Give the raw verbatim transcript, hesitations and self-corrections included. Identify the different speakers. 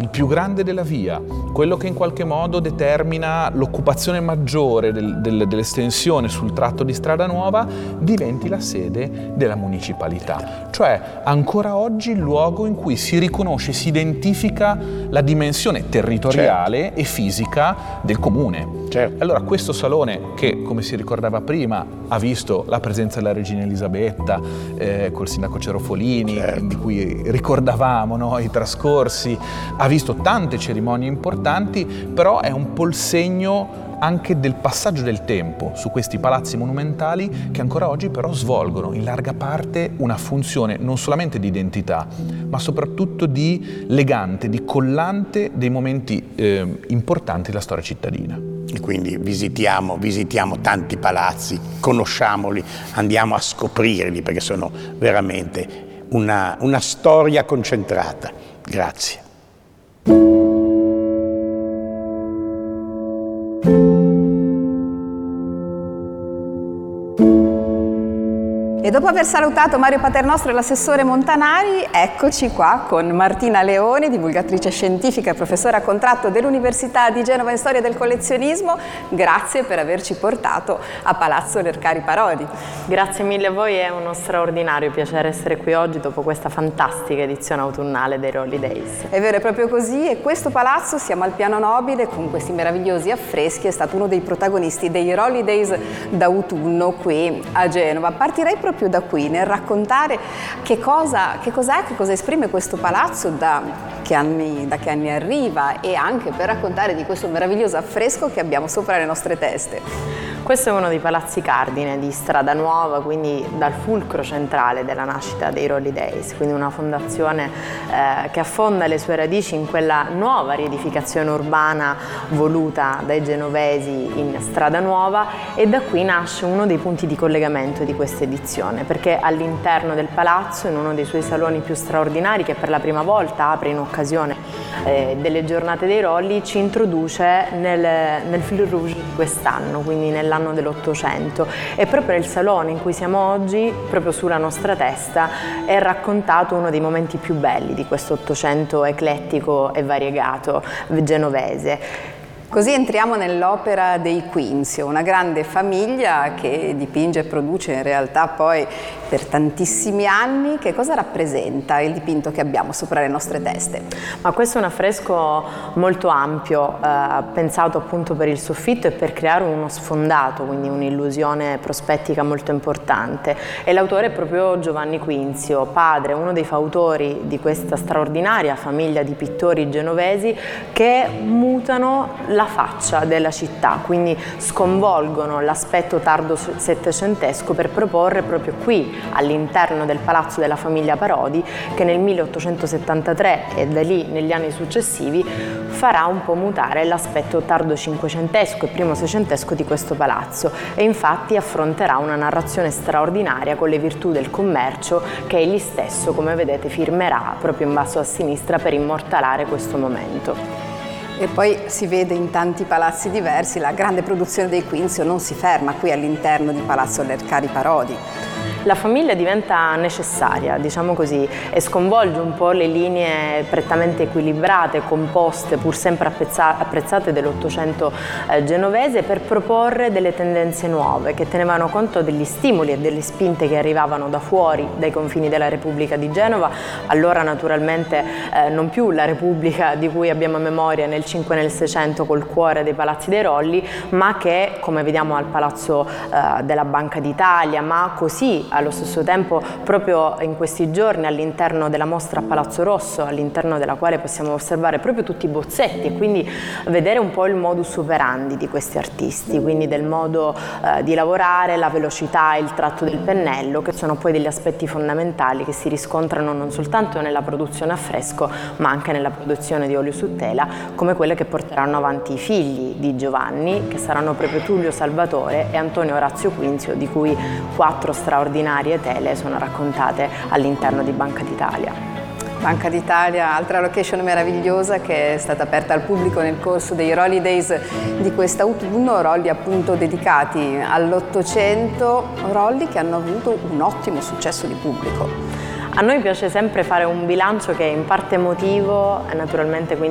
Speaker 1: il più grande della via, quello che in qualche modo determina l'occupazione maggiore del, del, dell'estensione sul tratto di strada nuova, diventi la sede della municipalità. Cioè ancora oggi il luogo in cui si riconosce, si identifica la dimensione territoriale certo. e fisica del comune. Certo. Allora questo salone che, come si ricordava prima, ha visto la presenza della regina Elisabetta eh, col sindaco Cerofolini, certo. di cui ricordavamo no, i trascorsi, ha visto tante cerimonie importanti, però è un po' il segno anche del passaggio del tempo su questi palazzi monumentali che ancora oggi però svolgono in larga parte una funzione non solamente di identità, ma soprattutto di legante, di collante dei momenti eh, importanti della storia cittadina.
Speaker 2: E quindi visitiamo, visitiamo tanti palazzi, conosciamoli, andiamo a scoprirli perché sono veramente una, una storia concentrata. Grazie.
Speaker 3: E dopo aver salutato Mario Paternostro e l'assessore Montanari, eccoci qua con Martina Leoni, divulgatrice scientifica e professora a contratto dell'Università di Genova in Storia del Collezionismo. Grazie per averci portato a Palazzo Lercari Parodi.
Speaker 4: Grazie mille a voi, è uno straordinario piacere essere qui oggi dopo questa fantastica edizione autunnale dei Rolly Days.
Speaker 3: È vero, è proprio così, e questo palazzo, siamo al piano nobile con questi meravigliosi affreschi, è stato uno dei protagonisti dei Rolly Days d'autunno qui a Genova. Partirei proprio più da qui, nel raccontare che cosa, che cos'è, che cosa esprime questo palazzo, da che, anni, da che anni arriva, e anche per raccontare di questo meraviglioso affresco che abbiamo sopra le nostre teste.
Speaker 4: Questo è uno dei palazzi cardine di Strada Nuova, quindi dal fulcro centrale della nascita dei Rolly Days, quindi una fondazione eh, che affonda le sue radici in quella nuova riedificazione urbana voluta dai genovesi in Strada Nuova, e da qui nasce uno dei punti di collegamento di questa edizione, perché all'interno del palazzo, in uno dei suoi saloni più straordinari, che per la prima volta apre in occasione eh, delle giornate dei Rolly, ci introduce nel, nel fil rouge di quest'anno, quindi nell'anno dell'Ottocento, e proprio nel salone in cui siamo oggi, proprio sulla nostra testa, è raccontato uno dei momenti più belli di questo Ottocento eclettico e variegato genovese.
Speaker 3: Così entriamo nell'opera dei Quinzio, una grande famiglia che dipinge e produce in realtà poi per tantissimi anni. Che cosa rappresenta il dipinto che abbiamo sopra le nostre teste?
Speaker 4: Ma questo è un affresco molto ampio, eh, pensato appunto per il soffitto e per creare uno sfondato, quindi un'illusione prospettica molto importante. E l'autore è proprio Giovanni Quinzio, padre, uno dei fautori di questa straordinaria famiglia di pittori genovesi che mutano la faccia della città, quindi sconvolgono l'aspetto tardo settecentesco per proporre proprio qui, all'interno del palazzo della famiglia Parodi, che nel milleottocentosettantatré e da lì negli anni successivi farà un po' mutare l'aspetto tardo cinquecentesco e primo seicentesco di questo palazzo, e infatti affronterà una narrazione straordinaria con le virtù del commercio che egli stesso, come vedete, firmerà proprio in basso a sinistra per immortalare questo momento.
Speaker 3: E poi si vede in tanti palazzi diversi, la grande produzione dei Quinzio non si ferma qui all'interno di Palazzo Lercari Parodi.
Speaker 4: La famiglia diventa necessaria, diciamo così, e sconvolge un po' le linee prettamente equilibrate, composte, pur sempre apprezzate dell'Ottocento eh, genovese, per proporre delle tendenze nuove che tenevano conto degli stimoli e delle spinte che arrivavano da fuori, dai confini della Repubblica di Genova, allora naturalmente eh, non più la Repubblica di cui abbiamo memoria nel Cinque e nel Seicento col cuore dei palazzi dei Rolli, ma che, come vediamo al Palazzo eh, della Banca d'Italia, ma così allo stesso tempo proprio in questi giorni all'interno della mostra a Palazzo Rosso, all'interno della quale possiamo osservare proprio tutti i bozzetti e quindi vedere un po' il modus operandi di questi artisti, quindi del modo eh, di lavorare, la velocità, il tratto del pennello, che sono poi degli aspetti fondamentali che si riscontrano non soltanto nella produzione a fresco ma anche nella produzione di olio su tela, come quelle che porteranno avanti i figli di Giovanni, che saranno proprio Tullio Salvatore e Antonio Orazio Quinzio, di cui quattro straordinarie tele sono raccontate all'interno di Banca d'Italia.
Speaker 3: Banca d'Italia, altra location meravigliosa che è stata aperta al pubblico nel corso dei Rolly Days di quest'autunno, Rolly appunto dedicati all'Ottocento, Rolly che hanno avuto un ottimo successo di pubblico.
Speaker 4: A noi piace sempre fare un bilancio che è in parte emotivo e naturalmente quindi